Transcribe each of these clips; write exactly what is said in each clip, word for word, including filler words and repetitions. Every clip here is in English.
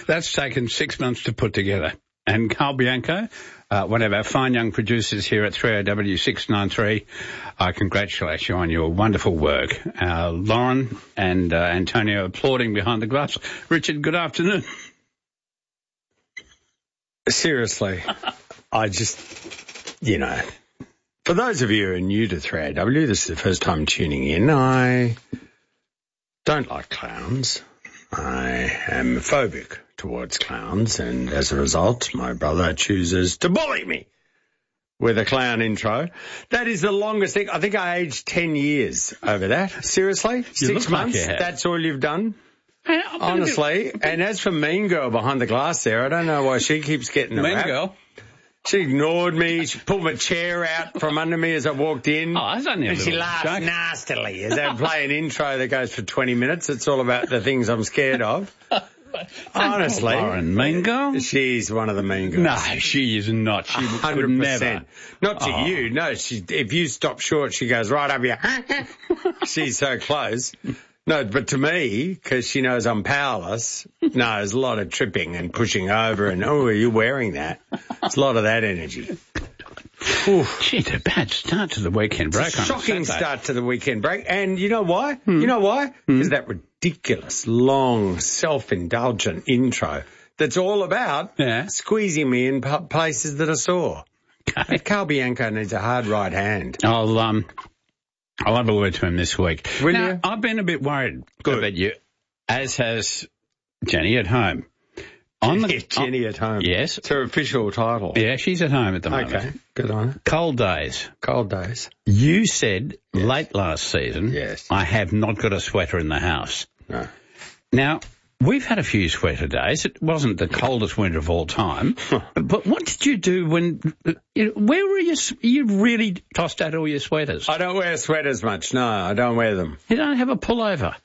That's taken six months to put together. And Carl Bianco, uh, one of our fine young producers here at three O W six ninety-three, I congratulate you on your wonderful work. Uh, Lauren and uh, Antonio applauding behind the glass. Richard, good afternoon. Seriously, I just, you know, for those of you who are new to three O W, this is the first time tuning in, I don't like clowns. I am phobic towards clowns, and as a result, my brother chooses to bully me with a clown intro. That is the longest thing. I think I aged ten years over that. Seriously? You Six months? Like that's all you've done? Hey, Honestly. Bit... And as for Mean Girl behind the glass there, I don't know why she keeps getting a Mean rap. Girl? She ignored me. She pulled my chair out from under me as I walked in. Oh, that's only a and she laughed joke. nastily as I play an intro that goes for twenty minutes. It's all about the things I'm scared of. Honestly. Lauren, Mean Girl? She's one of the mean girls. No, she is not. She one hundred percent. Never. Not to oh. you. No, she, if you stop short, she goes right up here. She's so close. No, but to me, because she knows I'm powerless, no, there's a lot of tripping and pushing over and, oh, are you wearing that? It's a lot of that energy. Gee, it's a bad start to the weekend break. It's a shocking start to the weekend break. And you know why? Hmm. You know why? Hmm. Because that ridiculous, long, self-indulgent intro that's all about yeah. squeezing me in p- places that are sore. Okay. Carl Bianco needs a hard right hand. I'll, um... I'll have a word to him this week. Will now, you? I've been a bit worried Good. about you, as has Jenny at home. On the, Jenny on, at home? Yes. It's her official title. Yeah, she's at home at the moment. Okay, good on her. Cold days. Cold days. You said yes. late last season, yes. I have not got a sweater in the house. No. Now, we've had a few sweater days. It wasn't the coldest winter of all time. But what did you do when... You know, where were you... You really tossed out all your sweaters? I don't wear sweaters much. No, I don't wear them. You don't have a pullover?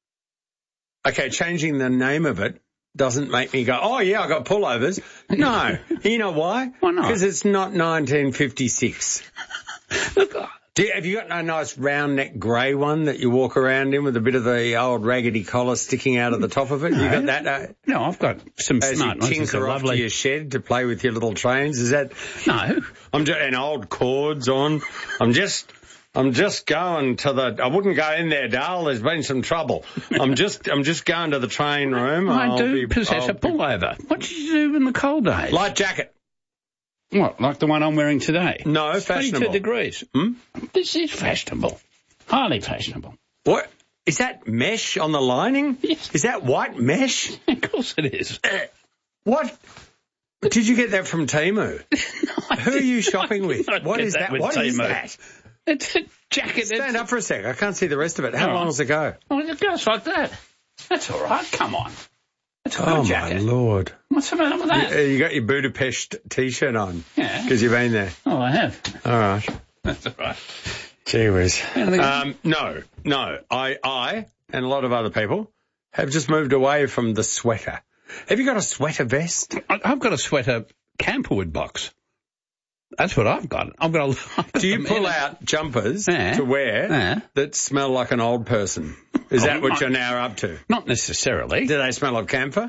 Okay, changing the name of it doesn't make me go, oh, yeah, I got pullovers. No. You know why? Why not? Because it's not nineteen fifty-six. Look... Do you, have you got no nice round neck grey one that you walk around in with a bit of the old raggedy collar sticking out of the top of it? No. You got that? Uh, no, I've got some as smart you ones. tinker off lovely... to your shed to play with your little trains. Is that? No. I'm just, and old cords on. I'm just, I'm just going to the, I wouldn't go in there, Dale. There's been some trouble. I'm just, I'm just going to the train room. I I'll do be, possess I'll a pullover. Be... What did you do in the cold days? Light jacket. What, like the one I'm wearing today? No, it's fashionable. twenty-two degrees. Hmm? This is fashionable. Highly fashionable. What? Is that mesh on the lining? Yes. Is that white mesh? Of course it is. Uh, what? Did you get that from Temu? No, Who are you shopping with? What is that? that What Temu. is that? It's a jacket. Stand it's... up for a sec. I can't see the rest of it. How all long right. does it go? Oh, it goes like that. That's all right. Come on. That's a good oh, jacket. my Lord. What's the matter with that? You, you got your Budapest T-shirt on. Yeah. Because you've been there. Oh, I have. All right. That's all right. Gee whiz. Um, no, no. I, I, and a lot of other people, have just moved away from the sweater. Have you got a sweater vest? I've got a sweater Camperwood box. That's what I've got. I've got a. Do you pull out jumpers yeah. to wear yeah. that smell like an old person? Is oh, that what not, you're now up to? Not necessarily. Do they smell like camphor?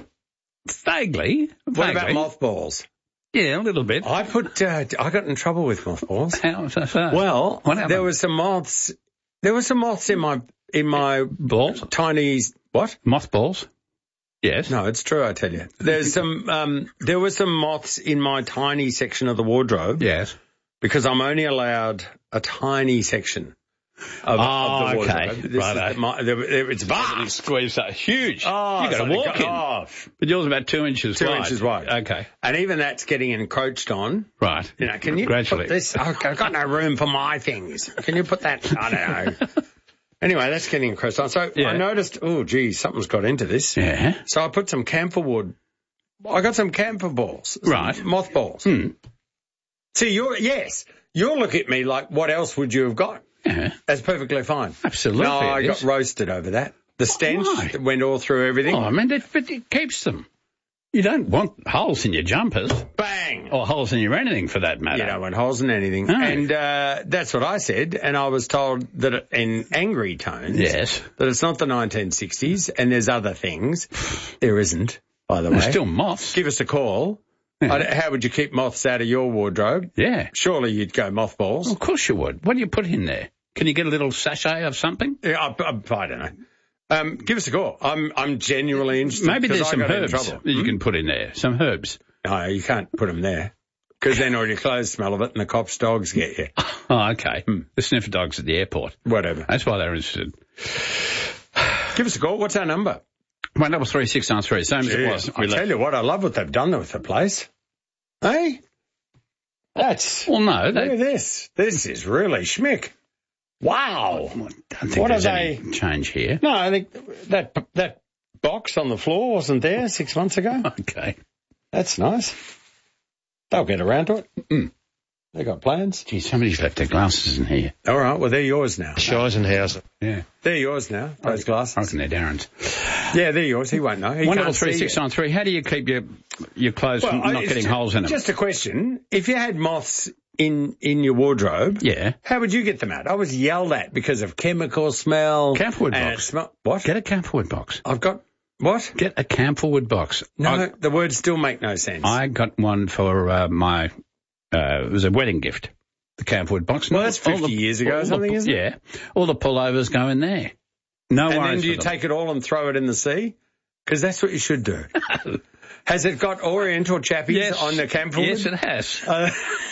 Vaguely. What Vaguely. about mothballs? Yeah, a little bit. I put. Uh, I got in trouble with mothballs. How was that? Well, what there was some moths. There were some moths in my in my balls. Tiny what? Mothballs. Yes. No, it's true. I tell you, there's some. Um, there were some moths in my tiny section of the wardrobe. Yes. Because I'm only allowed a tiny section. Of, oh, of the okay. This right. is the, my, the, it's vast. Squeeze that huge. Oh, you got to so walk in. Oh. But yours about two inches two wide. Two inches wide. Okay. And even that's getting encroached on. Right. You know, can you Gradually. put this? Oh, I've got no room for my things. Can you put that? I don't know. Anyway, that's getting encroached on. So yeah. I noticed, oh, gee, something's got into this. Yeah. So I put some camphor wood. I got some camphor balls. Right. Mothballs. Hmm. See, you're, yes, you'll look at me like, what else would you have got? Yeah. That's perfectly fine. Absolutely. No, I got is. roasted over that. The stench Why? that went all through everything. Oh, I mean, it, but it keeps them. You don't want holes in your jumpers. Bang! Or holes in your anything, for that matter. You don't want holes in anything. No. And uh, that's what I said, and I was told that it, in angry tones yes. that it's not the nineteen sixties and there's other things. There isn't. by the way. There's still moths. Give us a call. Yeah. I- How would you keep moths out of your wardrobe? Yeah. Surely you'd go mothballs. Well, of course you would. What do you put in there? Can you get a little sachet of something? Yeah, I, I, I don't know. Um, give us a call. I'm I'm genuinely interested. Maybe 'cause there's I some got in herbs trouble. that you can put in there. Some herbs. No, you can't put them there. Because then all your clothes smell of it and the cops' dogs get you. Oh, okay. The sniffer dogs at the airport. Whatever. That's why they're interested. Give us a call. What's our number? One double three six nine three. Same as it was. I tell you what, I love what they've done with the place. Hey? That's... Well, no. Look They, at this. This is really schmick. Wow. I don't think What there's are any they- change here. No, I think that that box on the floor wasn't there six months ago. Okay. That's nice. They'll get around to it. Mm. They got plans. Gee, somebody's left their glasses in here. All right, well, they're yours now. Scheisenhauser. Yeah. They're yours now, those I glasses. reckon they're Darren's. Yeah, they're yours. He won't know. He One can't double three see six you. nine three. How do you keep your your clothes Well, from I- not it's getting ju- holes in them? Just a question. If you had moths in, in your wardrobe, Yeah. how would you get them out? I was yelled at because of chemical smell. Camphorwood and box. it smell- what? Get a camphorwood box. I've got... What? Get a camphorwood box. No, I, the words still make no sense. I got one for uh, my. Uh, it was a wedding gift. The camphorwood box. Well, that's All fifty the- years ago or all the- something, isn't it? Yeah. All the pullovers go in there. No and worries. then do you for them. take it all and throw it in the sea? Because that's what you should do. Has it got Oriental chappies Yes. on the camphorwood? Yes, it has. Uh,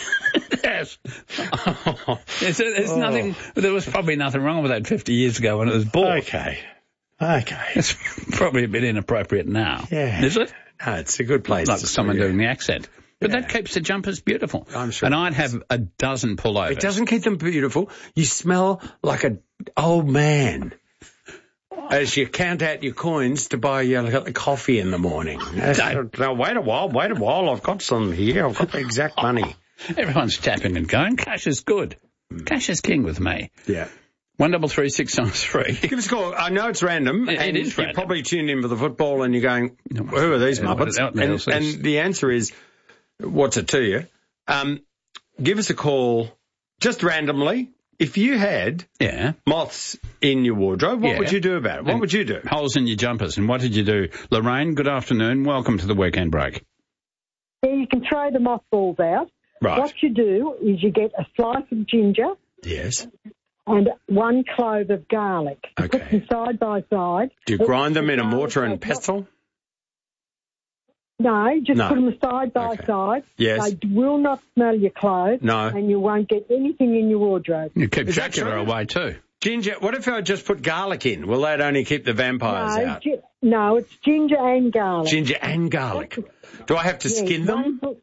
Yes. There's, there's Oh. nothing. There was probably nothing wrong with that fifty years ago when it was bought. okay. Okay. It's probably a bit inappropriate now. Yeah. Is it? No, it's a good place. Like to someone store doing the accent. But Yeah. that keeps the jumpers beautiful. I'm sure And it I'd have a dozen pullovers. It doesn't keep them beautiful. You smell like an old man as you count out your coins to buy your coffee in the morning. Now, wait a while, wait a while. I've got some here. I've got the exact money. Everyone's tapping and going. Cash is good. Cash is king with me. Yeah. One double three six nine three. Give us a call. I know it's random. It- it and is You're random. probably tuned in for the football and you're going, No, who are these yeah, what Muppets? is that? And, Else is- and the answer is, what's it to you? Um, give us a call just randomly. If you had Yeah. moths in your wardrobe, what Yeah. would you do about it? What And would you do? Holes in your jumpers. And what did you do? Lorraine, good afternoon. Welcome to the weekend break. Yeah, you can throw the mothballs out. Right. What you do is you get a slice of ginger Yes. and one clove of garlic. You Okay. Put them side by side. Do you But grind them the in a garlic mortar and does not- pestle? No, just No. put them side by Okay. side. Yes. They will not smell your clothes. No. And you won't get anything in your wardrobe. You keep Is that Dracula true? away too. Ginger, what if I just put garlic in? Will that only keep the vampires No, out? gi- no, it's ginger and garlic. Ginger and garlic. Do I have to Yes, skin them? one-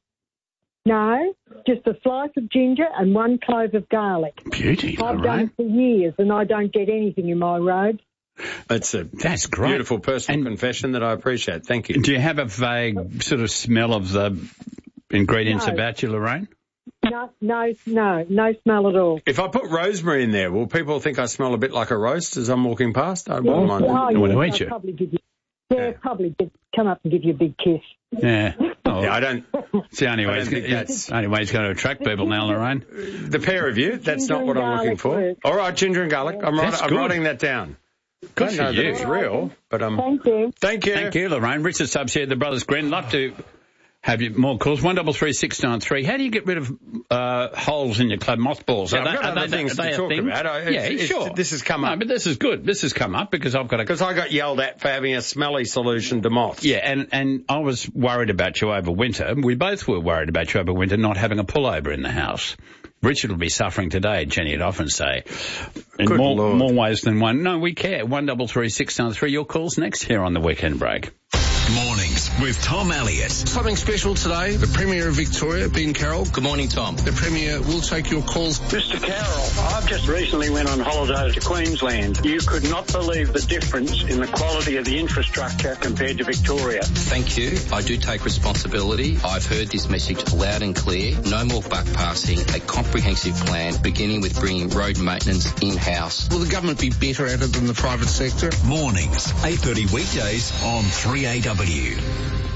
No, just a slice of ginger and one clove of garlic. Beauty, I've done Lorraine. it for years and I don't get anything in my robe. It's a That's great. beautiful personal And- confession that I appreciate. Thank you. Do you have a vague sort of smell of the ingredients No. about you, Lorraine? No, no, no, no smell at all. If I put rosemary in there, will people think I smell a bit like a roast as I'm walking past? I wouldn't Yes. mind. Oh, I want to yes, eat you. I'll probably give you. Yeah, Yeah. probably give, come up and give you a big kiss. Yeah. Oh, Yeah, I don't. it's the only way, I he's don't gonna, think that's- it's the only way he's going to attract people now, Lorraine. The pair of you, that's Ginger not what and I'm looking garlic for. works. All right, ginger and garlic. I'm, write, That's I'm good. writing that down. Good I for know that you. it's real, but um, Thank you. thank you. Thank you, Lorraine. Richard Stubbs here, the Brothers Gren. Love to have you more calls. One double three six nine three. How do you get rid of uh, holes in your club mothballs? Yeah, Are I've they- got are other they- things are to they a talk thing? about. I- it's- Yeah, it's- sure. this has come no, up. but this is good. This has come up because I've got a Because I got yelled at for having a smelly solution to moths. yeah, and, and I was worried about you over winter. We both were worried about you over winter not having a pullover in the house. Richard will be suffering today, Jenny would often say. In Good more, Lord. more ways than one. No, we care. One double three six nine three. Your call's next here on the weekend break. Mornings with Tom Elliott. Something special today. The Premier of Victoria, Ben Carroll. Good morning, Tom. The Premier will take your calls. Mister Carroll, I've just recently went on holiday to Queensland. You could not believe the difference in the quality of the infrastructure compared to Victoria. Thank you. I do take responsibility. I've heard this message loud and clear. No more buck passing, a comprehensive plan beginning with bringing road maintenance in-house. Will the government be better at it than the private sector? Mornings, eight thirty weekdays on three A W.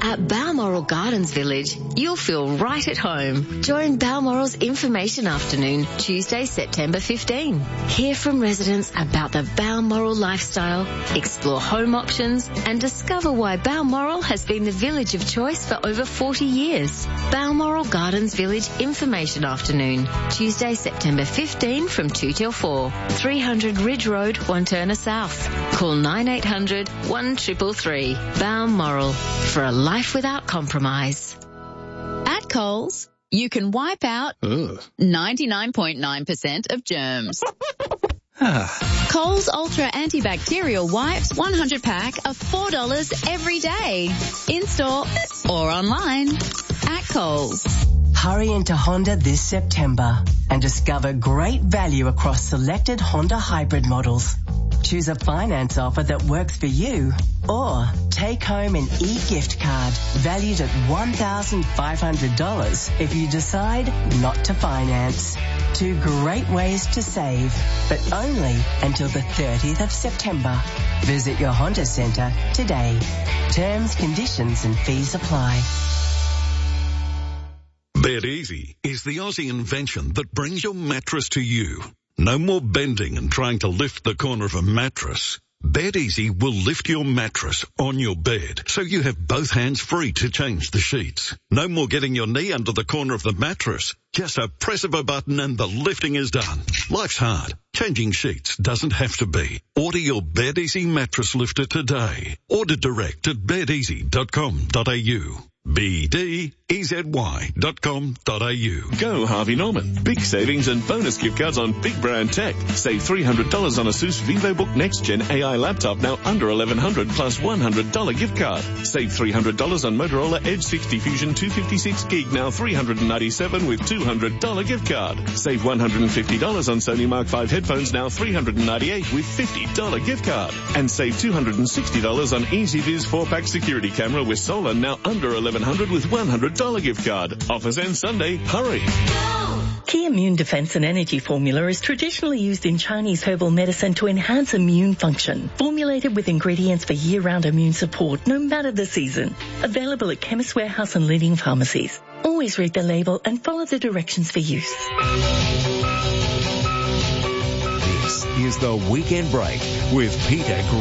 At Balmoral Gardens Village, you'll feel right at home. Join Balmoral's Information Afternoon, Tuesday, September fifteenth. Hear from residents about the Balmoral lifestyle, explore home options, and discover why Balmoral has been the village of choice for over forty years. Balmoral Gardens Village Information Afternoon, Tuesday, September fifteenth from two till four. three hundred Ridge Road, Wanturna South. Call nine eight hundred, one three three three. Balmoral, for a life without compromise. At Coles, you can wipe out ninety-nine point nine percent of germs. Coles Ultra Antibacterial Wipes one hundred pack are four dollars every day. In-store or online at Coles. Hurry into Honda this September and discover great value across selected Honda hybrid models. Choose a finance offer that works for you, or take home an e-gift card valued at one thousand five hundred dollars if you decide not to finance. Two great ways to save, but only until the thirtieth of September. Visit your Honda Centre today. Terms, conditions and fees apply. Bed Easy is the Aussie invention that brings your mattress to you. No more bending and trying to lift the corner of a mattress. Bed Easy will lift your mattress on your bed, so you have both hands free to change the sheets. No more getting your knee under the corner of the mattress. Just a press of a button and the lifting is done. Life's hard. Changing sheets doesn't have to be. Order your Bed Easy mattress lifter today. Order direct at bed easy dot com dot a u. B D E Z Y dot com dot a u. Go Harvey Norman. Big savings and bonus gift cards on big brand tech. Save three hundred dollars on Asus VivoBook Next Gen A I laptop, now under eleven hundred dollars plus one hundred dollars gift card. Save three hundred dollars on Motorola Edge sixty Fusion two fifty-six gig, now three hundred ninety-seven dollars with two hundred dollars gift card. Save one hundred fifty dollars on Sony Mark five headphones, now three hundred ninety-eight dollars with fifty dollars gift card. And save two hundred sixty dollars on EasyViz four pack security camera with solar, now under eleven hundred dollars with one hundred dollars gift card. Offers end Sunday. Hurry. Key Immune Defense and Energy Formula is traditionally used in Chinese herbal medicine to enhance immune function. Formulated with ingredients for year-round immune support, no matter the season. Available at Chemist Warehouse and leading pharmacies. Always read the label and follow the directions for use. This is the Weekend Break with Peter